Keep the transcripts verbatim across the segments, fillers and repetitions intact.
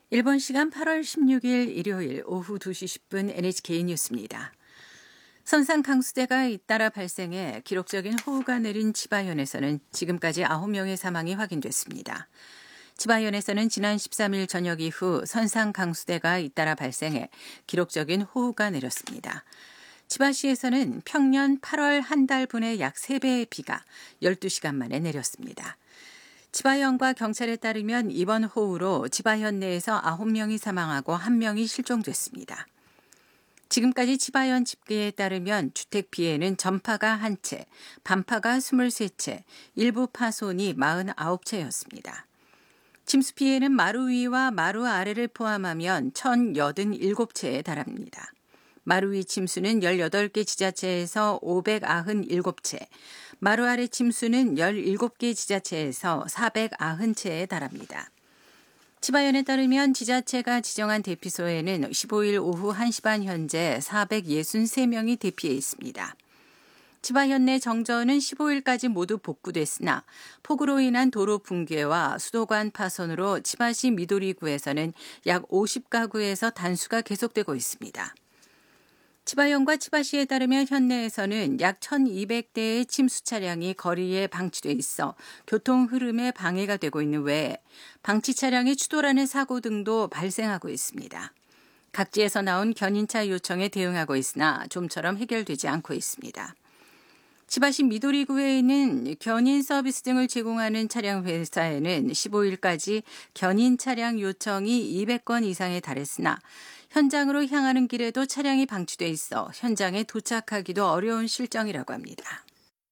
일본 시간 팔월 십육일 일요일 오후 두 시 십 분 엔에이치케이 뉴스입니다. 선상 강수대가 잇따라 발생해 기록적인 호우가 내린 치바현에서는 지금까지 아홉 명의 사망이 확인됐습니다. 치바현에서는 지난 십삼일 저녁 이후 선상 강수대가 잇따라 발생해 기록적인 호우가 내렸습니다. 치바시에서는 평년 팔월 한 달분의 약 세 배의 비가 열두 시간 만에 내렸습니다. 치바현과 경찰에 따르면 이번 호우로 치바현 내에서 아홉 명이 사망하고 한 명이 실종됐습니다. 지금까지 치바현 집계에 따르면 주택 피해는 전파가 한 채, 반파가 이십삼 채, 일부 파손이 사십구 채였습니다. 침수 피해는 마루 위와 마루 아래를 포함하면 천팔십칠 채에 달합니다. 마루 위 침수는 열여덟 개 지자체에서 오백구십칠 채, 마루 아래 침수는 열일곱 개 지자체에서 사백구십 채에 달합니다. 치바현에 따르면 지자체가 지정한 대피소에는 십오일 오후 한 시 반 현재 사백육십삼 명이 대피해 있습니다. 치바현 내 정전은 십오일까지 모두 복구됐으나 폭우로 인한 도로 붕괴와 수도관 파손으로 치바시 미도리구에서는 약 오십 가구에서 단수가 계속되고 있습니다. 치바현과 치바시에 따르면 현내에서는 약 천이백 대의 침수 차량이 거리에 방치돼 있어 교통 흐름에 방해가 되고 있는 외에 방치 차량이 추돌하는 사고 등도 발생하고 있습니다. 각지에서 나온 견인차 요청에 대응하고 있으나 좀처럼 해결되지 않고 있습니다. 치바시 미도리구에 있는 견인 서비스 등을 제공하는 차량 회사에는 십오일까지 견인 차량 요청이 이백 건 이상에 달했으나 현장으로 향하는 길에도 차량이 방치돼 있어 현장에 도착하기도 어려운 실정이라고 합니다.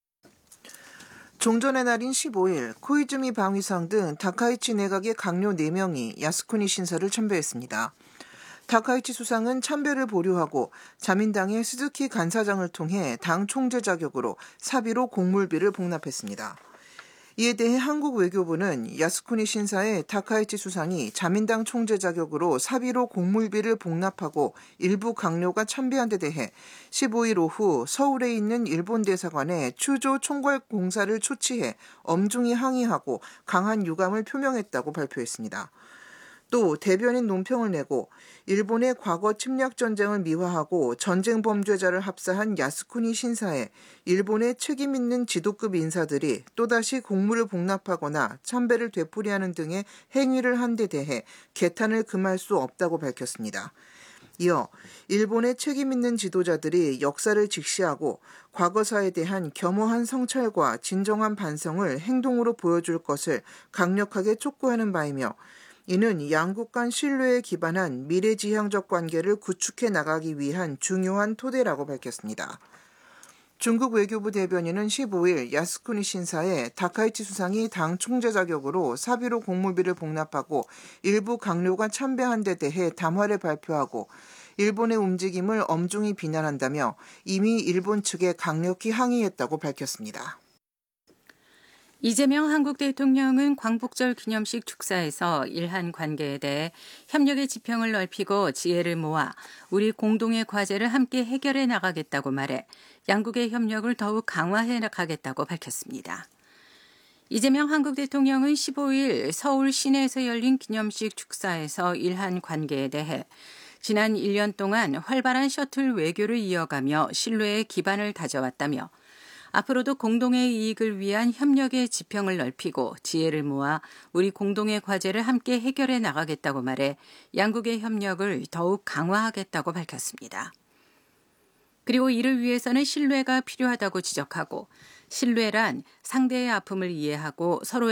종전의 날인 십오일 코이즈미 방위상 등 다카이치 내각의 강료 네 명이 야스쿠니 신사를 참배했습니다. 다카이치 수상은 참배를 보류하고 자민당의 스즈키 간사장을 통해 당 총재 자격으로 사비로 공물비를 복납했습니다. 이에 대해 한국 외교부는 야스쿠니 신사의 다카이치 수상이 자민당 총재 자격으로 사비로 공물비를 복납하고 일부 강료가 참배한 데 대해 십오일 오후 서울에 있는 일본 대사관에 추조 총괄 공사를 초치해 엄중히 항의하고 강한 유감을 표명했다고 발표했습니다. 또 대변인 논평을 내고 일본의 과거 침략 전쟁을 미화하고 전쟁 범죄자를 합사한 야스쿠니 신사에 일본의 책임 있는 지도급 인사들이 또다시 공물을 복납하거나 참배를 되풀이하는 등의 행위를 한 데 대해 개탄을 금할 수 없다고 밝혔습니다. 이어 일본의 책임 있는 지도자들이 역사를 직시하고 과거사에 대한 겸허한 성찰과 진정한 반성을 행동으로 보여줄 것을 강력하게 촉구하는 바이며 이는 양국 간 신뢰에 기반한 미래지향적 관계를 구축해 나가기 위한 중요한 토대라고 밝혔습니다. 중국 외교부 대변인은 십오일 야스쿠니 신사에 다카이치 수상이 당 총재 자격으로 사비로 공물비를 복납하고 일부 강료가 참배한 데 대해 담화를 발표하고 일본의 움직임을 엄중히 비난한다며 이미 일본 측에 강력히 항의했다고 밝혔습니다. 이재명 한국 대통령은 광복절 기념식 축사에서 일한 관계에 대해 협력의 지평을 넓히고 지혜를 모아 우리 공동의 과제를 함께 해결해 나가겠다고 말해 양국의 협력을 더욱 강화해 나가겠다고 밝혔습니다. 이재명 한국 대통령은 십오일 서울 시내에서 열린 기념식 축사에서 일한 관계에 대해 지난 일 년 동안 활발한 셔틀 외교를 이어가며 신뢰의 기반을 다져왔다며 앞으로도 공동의 이익을 위한 협력의 지평을 넓히고 지혜를 모아 우리 공동의 과제를 함께 해결해 나가겠다고 말해 양국의 협력을 더욱 강화하겠다고 밝혔습니다. 그리고 이를 위해서는 신뢰가 필요하다고 지적하고 신뢰란 상대의 아픔을 이해하고 서로의